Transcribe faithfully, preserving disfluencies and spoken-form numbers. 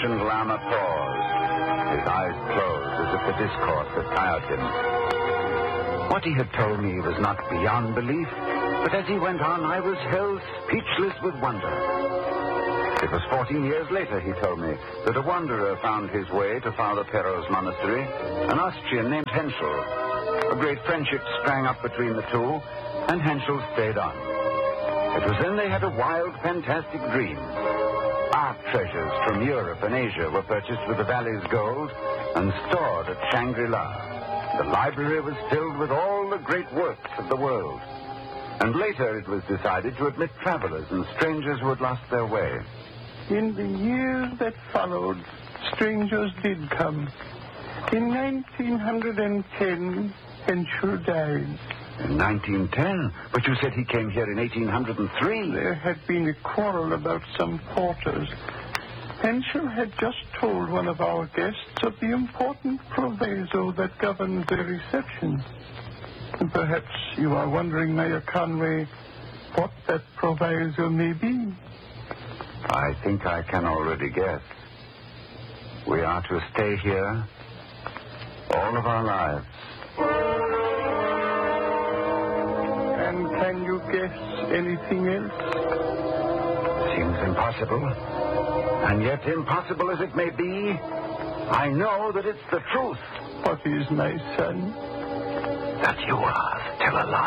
Christian Lama paused, his eyes closed as if the discourse had tired him. What he had told me was not beyond belief, but as he went on, I was held speechless with wonder. It was fourteen years later, he told me, that a wanderer found his way to Father Perro's monastery, an Austrian named Henschel. A great friendship sprang up between the two, and Henschel stayed on. It was then they had a wild, fantastic dream. Art treasures from Europe and Asia were purchased with the valley's gold and stored at Shangri-La. The library was filled with all the great works of the world. And later it was decided to admit travelers and strangers who had lost their way. In the years that followed, strangers did come. In nineteen ten, Henschel died. In nineteen ten? But you said he came here in eighteen oh three. There had been a quarrel about some quarters. Henschel had just told one of our guests of the important proviso that governs their reception. And perhaps you are wondering, Mayor Conway, what that proviso may be. I think I can already guess. We are to stay here all of our lives. And can you guess anything else? Seems impossible. And yet, impossible as it may be, I know that it's the truth. What is, my son? That you are still alive.